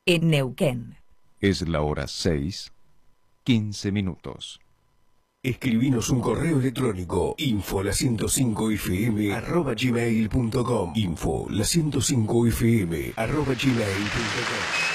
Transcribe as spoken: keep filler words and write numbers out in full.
en Neuquén. Es la hora seis, quince minutos. Escribinos un correo electrónico info la ciento cinco f m arroba gmail punto com info la ciento cinco f m arroba gmail punto com.